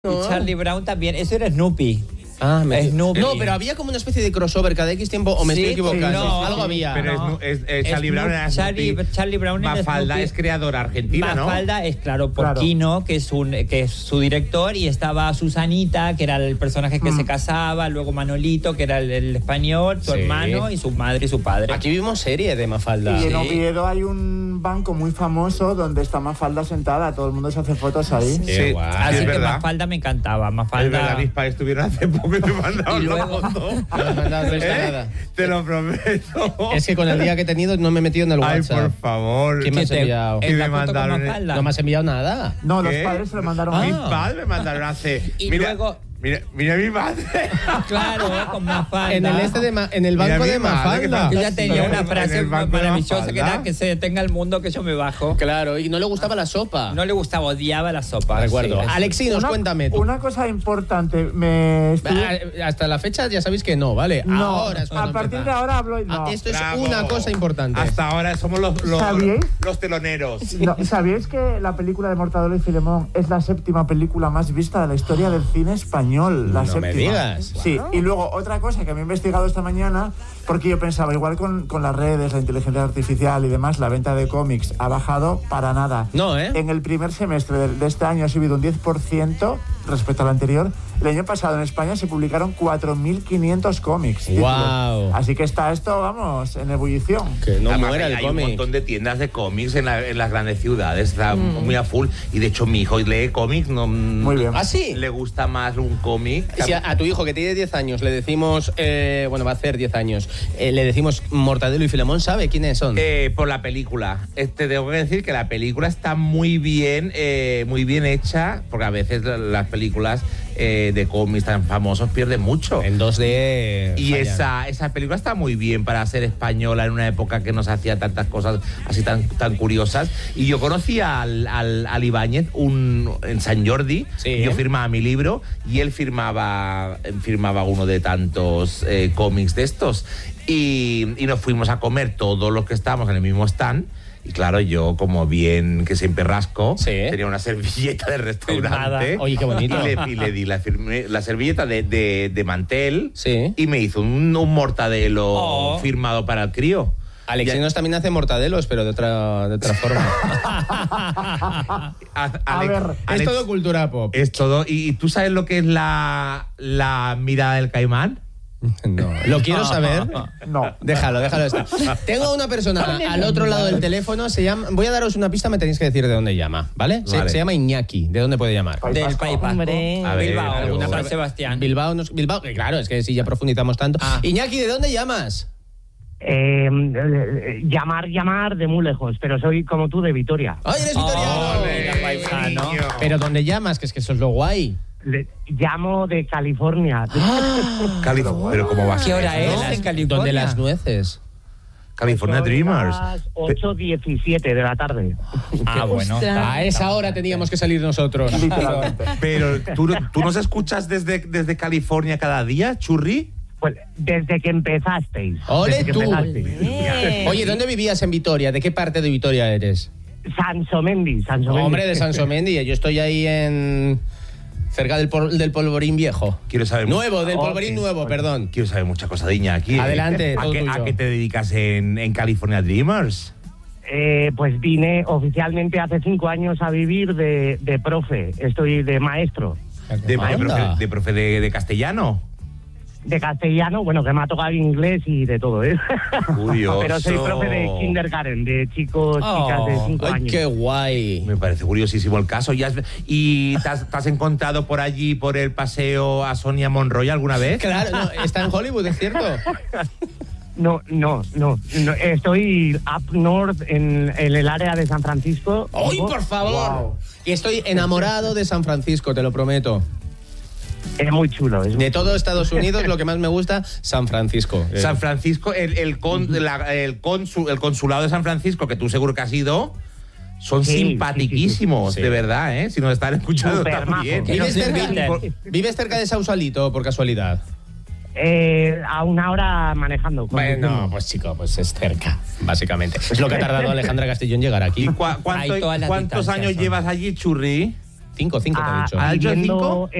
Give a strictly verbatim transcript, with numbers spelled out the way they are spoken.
No. Y Charlie Brown también. Eso era Snoopy. Ah, me Snoopy. No, pero había como una especie de crossover cada X tiempo, o me Sí, estoy equivocando. sí, no, Algo sí, había. Pero no. es, es, es Charlie Brown era Charlie, Snoopy. Charlie Brown era Mafalda Snoopy. es creadora argentina, ¿no? Mafalda es, claro, por Claro. Quino, que es, un, que es su director, y estaba Susanita, que era el personaje que Mm. se casaba, luego Manolito, que era el, el español, su Sí. hermano, y su madre y su padre. Aquí vimos serie de Mafalda. Y en Sí. Oviedo hay un banco muy famoso donde está Mafalda sentada, todo el mundo se hace fotos ahí. Qué Sí. guay. Así es que verdad. Mafalda me encantaba. Es Mafalda. verdad, mis padres estuvieron hace poco y me mandaron Y luego- la foto. No me has mandado ¿Eh? nada. Te lo prometo. Es que con el día que he tenido no me he metido en el Ay, WhatsApp. por favor. ¿Quién me ¿Qué has te- enviado? ¿Qué en me la foto con mandaron? Mafalda? No me has enviado nada. No, los ¿Qué? padres se lo mandaron Ah. a Mis mí. padres me mandaron hace. Y mira, luego- Mira, mira mi madre. Claro, con Mafalda. En el este de Ma- en el Mira banco mi de madre, que Mafalda. Ella tenía una En frase el banco de maravillosa que Mafalda. era que se detenga el mundo que yo me bajo. Claro, y no le gustaba la sopa. No le gustaba, odiaba la sopa. Recuerdo. Sí, eso. Alexinos, Una- cuéntame tú. Una cosa importante, me estuve- Ah, Hasta la fecha ya sabéis que no, ¿vale? No, Ahora es cuando a partir de empieza. ahora hablo y no. Ah, esto es Bravo. una cosa importante. Hasta ahora somos los, los, ¿Sabíais? los teloneros. No, ¿sabíais que la película de Mortadelo y Filemón es la séptima película más vista de la historia del cine español? La No me séptima. digas. Sí, y luego otra cosa que me he investigado esta mañana, porque yo pensaba, igual con, con las redes, la inteligencia artificial y demás, la venta de cómics ha bajado para nada. No, ¿eh? En el primer semestre de, de este año ha subido un diez por ciento respecto al anterior. El año pasado en España se publicaron cuatro mil quinientos cómics. títulos. Guau. Así que está esto, vamos, en ebullición. Que no Además, muera hay, el hay un cómic. montón de tiendas de cómics en, la- en las grandes ciudades, está muy a full. Y de hecho, mi hijo lee cómics, no. Muy bien. ¿Ah, sí? Le gusta más un cómic. Si a, a tu hijo que tiene diez años le decimos, eh, bueno, va a hacer diez años, eh, le decimos Mortadelo y Filemón, ¿sabe quiénes son? Eh, por la película. Este, tengo que decir que la película está muy bien, eh, muy bien hecha, porque a veces la- las películas eh, de cómics tan famosos pierden mucho. En dos D. Y fallan. esa, esa película está muy bien para ser española en una época que nos hacía tantas cosas así tan, tan curiosas. Y yo conocí al, al, al Ibáñez un, en San Jordi. Sí. Yo firmaba mi libro y él firmaba, firmaba uno de tantos eh, cómics de estos. Y, y nos fuimos a comer todos los que estábamos en el mismo stand. Y claro, yo, como bien que siempre rasco, Sí. tenía una servilleta de restaurante. Firmada. Oye, qué bonito. Y le, y le di la, firme- la servilleta de, de, de mantel. Sí. Y me hizo un, un mortadelo Oh. firmado para el crío. Alexinos también hace mortadelos, pero de otra, de otra forma. A, A ver, es todo cultura pop. Es todo. ¿Y, y tú sabes lo que es la, la mirada del caimán? No. ¿Lo quiero saber? No. Déjalo, déjalo estar. Tengo una persona al otro lado del teléfono, se llama, voy a daros una pista, me tenéis que decir de dónde llama, ¿vale? Se, Vale. se llama Iñaki, ¿de dónde puede llamar? País Del Vasco. País Vasco. Hombre. A ver, Bilbao, pero- alguna San Sebastián. Bilbao, nos- Bilbao, que claro, es que si ya profundizamos tanto. Ah. Iñaki, ¿de dónde llamas? Eh, eh, llamar, llamar de muy lejos, pero soy como tú de Vitoria. ¡Ay, eres vitoriano! Ole, mira, paisano. niño. Pero ¿dónde llamas? Que es que eso es lo guay. Le- llamo de California. Calif- pero ¿cómo va a ser ¿Qué hora eso, es no? en California? ¿Dónde las nueces? California Son Dreamers. las ocho diecisiete de la tarde. Ah, bueno. Ostras. A esa hora teníamos que salir nosotros. Literalmente. Pero ¿tú, ¿tú nos escuchas desde, desde California cada día, Churri? Pues desde que empezasteis. ¡Ole desde que tú! empezasteis. Eh. Oye, ¿dónde vivías en Vitoria? ¿De qué parte de Vitoria eres? Sansomendi, Sansomendi. Hombre, de Sansomendi. Yo estoy ahí en... cerca del, pol- del polvorín viejo. Quiero saber Nuevo, del Ok, polvorín nuevo, perdón. Quiero saber mucha cosa de Iñaki. Adelante, ¿A todo qué, tuyo. ¿A qué te dedicas en, en California Dreamers? Eh, pues vine oficialmente hace cinco años a vivir de, de profe. Estoy de maestro. De, de Anda. profe, de, profe de, de castellano. De castellano, bueno, que me ha tocado inglés y de todo, ¿eh? Curioso. Pero soy profe de kindergarten, de chicos, chicas de Oh. cinco ¡Ay, años. qué guay! Me parece curiosísimo el caso. ¿Y, has, y te, has, te has encontrado por allí, por el paseo, a Sonia Monroy alguna vez? Claro, no, está en Hollywood, ¿es cierto? No, no, no, no, estoy up north en, en el área de San Francisco. ¡Ay, por favor! Wow. Y estoy enamorado de San Francisco, te lo prometo. Es muy chulo. Es muy De todo Estados Unidos, lo que más me gusta, San Francisco. San Francisco, el, el, con- la- el, consul- el consulado de San Francisco, que tú seguro que has ido, son Sí, simpaticísimos, sí, sí, sí. de verdad, ¿eh? Si nos están escuchando Súper también. majos. Que ¿Vives nos cerca, inviten. ¿Vives cerca de Sausalito, por casualidad? Eh, a una hora manejando. Bueno, conduciendo. pues chico, pues es cerca, básicamente. Es lo que ha tardado Alejandra Castillón llegar ¿Y aquí. cua- cuánto- Hay todas las cuántos distancias, años son. llevas allí, Churri? Cinco, cinco te ha Ah, dicho. ¿Ha dicho viviendo cinco?